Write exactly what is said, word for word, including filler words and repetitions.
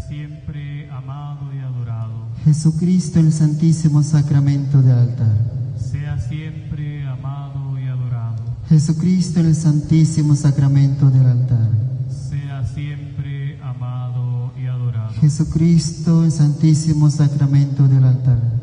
siempre amado y adorado. Jesucristo en el Santísimo Sacramento del altar. Sea siempre amado y adorado. Jesucristo en el Santísimo Sacramento del altar. Sea siempre amado y adorado. Jesucristo en el Santísimo Sacramento del altar.